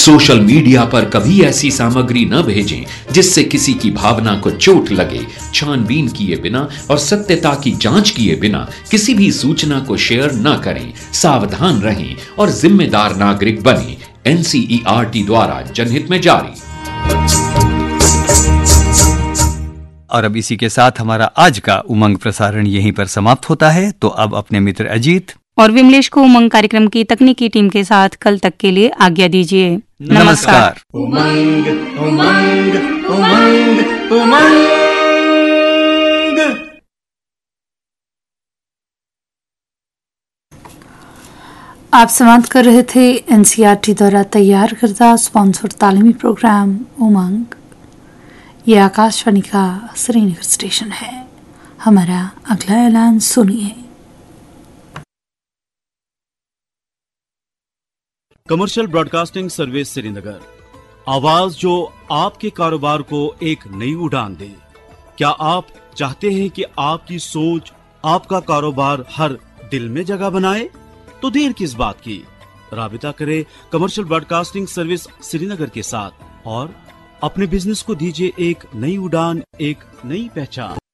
Social media पर कभी ऐसी सामग्री न भेजें जिससे किसी की भावना को चोट लगे। छानबीन किए बिना और सत्यता की जांच किए बिना किसी भी सूचना को शेयर न करें। सावधान रहें और जिम्मेदार नागरिक बनें। एनसीईआरटी द्वारा जनहित में जारी। और अब इसी के साथ हमारा आज का उमंग प्रसारण यहीं पर समाप्त होता है। तो अब अपने मित्र अजीत और विमलेश को उमंग कार्यक्रम की तकनीकी टीम के साथ कल तक के लिए आज्ञा दीजिए। नमस्कार। उमंग उमंग उमंग उमंग। आप समाप्त कर रहे थे एनसीईआरटी द्वारा तैयार करदा स्पॉन्सर्ड तालीमी प्रोग्राम उमंग। ये आकाशवाणी का श्रीनगर स्टेशन है। हमारा अगला ऐलान सुनिए। कमर्शियल ब्रॉडकास्टिंग सर्विस श्रीनगर, आवाज जो आपके कारोबार को एक नई उड़ान दे। क्या आप चाहते हैं कि आपकी सोच आपका कारोबार हर दिल में जगह बनाए? तो देर किस बात की, राबिता करें कमर्शियल ब्रॉडकास्टिंग सर्विस श्रीनगर के साथ और अपने बिजनेस को दीजिए एक नई उड़ान, एक नई पहचान।